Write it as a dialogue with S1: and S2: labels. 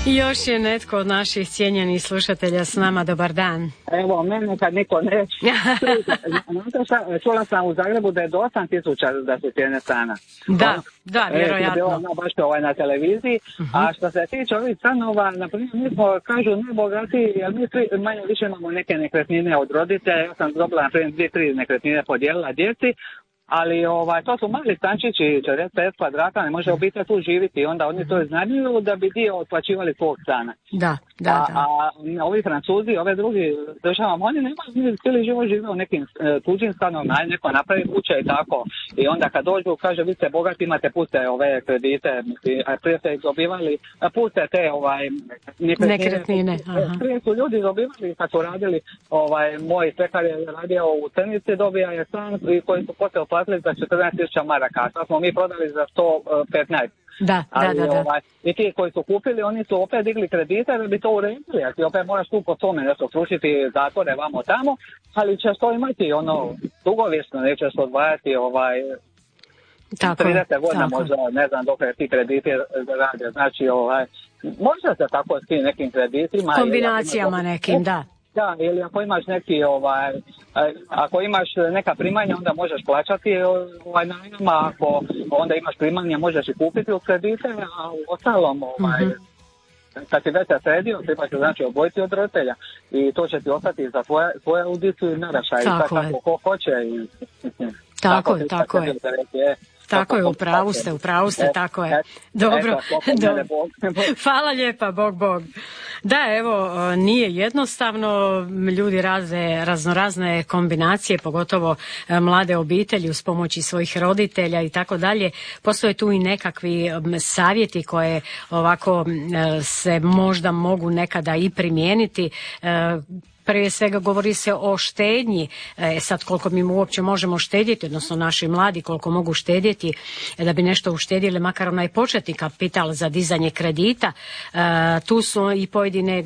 S1: Još je netko od naših cijenjenih slušatelja s nama. Dobar dan.
S2: Evo, mene kad niko neće. Čula sam u Zagrebu da je do 8.000 da su cijene stana.
S1: Da, vjerojatno.
S2: Bilo baš na televiziji. A što se tiče ovih stanova, na primjer, mi smo, kažu, najbogatiji, jer mi svi manje više imamo neke nekretnine od roditelja. Ja sam dobila, na primjer, 2-3 nekretnine podijelila djeci. Ali to su mali stančići, 45 kvadrata, ne može obitelj tu živjeti i onda oni to iznajmljuju da bi dio otplaćivali svog stana.
S1: Da.
S2: A ovi Francuzi, ove drugi državama, oni nemaju cijeli život žive u nekim tuđim stanovima, neko napravi kuće i tako. I onda kad dođu, kaže, vi ste bogati, imate, puste ove kredite, prije ste dobivali, puste te
S1: nekretnine.
S2: Prije su ljudi dobivali, kad su radili, moj pekar je radio u Crnici, dobija je stan koji su poslije oplatili za 14.000 maraka, sad smo mi prodali za 115.
S1: Da.
S2: I ti koji su kupili, oni su opet digli kredite da bi to uredili, jer ti opet moraš tu po tome nešto srušiti zatvore vamo tamo, ali ćeš to imati dugovječno, nećeš odvajati 30 godina možda, ne znam dok ti krediti rade, znači možda se tako s tim nekim kreditima.
S1: Kombinacijama nekim, da.
S2: Da, ili ako imaš ako imaš neka primanja, onda možeš plaćati najma, ako onda imaš primanja, možeš i kupiti u kredite, a u ostalom, kad si već sredio, trebaš znači odvojiti od roditelja i to će ti ostati za tvoje audiciju i narašaj, tako ko hoće.
S1: Tako je. Tako je, upravu ste, tako je. Dobro. Hvala lijepa, Bog. Da, evo, nije jednostavno, ljudi rade raznorazne kombinacije, pogotovo mlade obitelji uz pomoći svojih roditelja i tako dalje. Postoje tu i nekakvi savjeti koje ovako se možda mogu nekada i primijeniti. Prije svega govori se o štednji, sad koliko mi uopće možemo štedjeti, odnosno naši mladi koliko mogu štedjeti da bi nešto uštedjeli, makar onaj početni kapital za dizanje kredita. Tu su i pojedine